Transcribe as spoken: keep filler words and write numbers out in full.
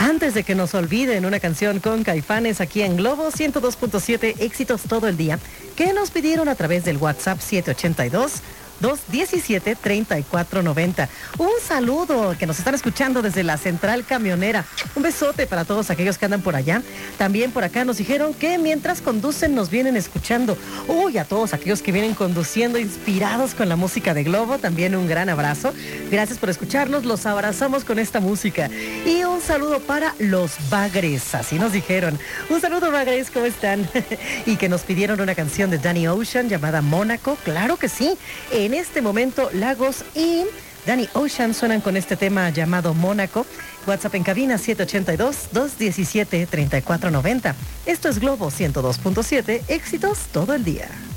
Antes de que nos olviden, una canción con Caifanes aquí en Globo ciento dos punto siete, éxitos todo el día, que nos pidieron a través del WhatsApp siete ochenta y dos, dos diecisiete, treinta y cuatro noventa. Un saludo que nos están escuchando desde la central camionera. Un besote para todos aquellos que andan por allá. También por acá nos dijeron que mientras conducen nos vienen escuchando. Uy, a todos aquellos que vienen conduciendo inspirados con la música de Globo, también un gran abrazo. Gracias por escucharnos, los abrazamos con esta música. Y un saludo para los Bagres, así nos dijeron. Un saludo, Bagres, ¿cómo están? Y que nos pidieron una canción de Danny Ocean llamada Mónaco. Claro que sí. En este momento, Lagos y Danny Ocean suenan con este tema llamado Mónaco. WhatsApp en cabina siete ochenta y dos, dos diecisiete, treinta y cuatro noventa. Esto es Globo ciento dos punto siete, éxitos todo el día.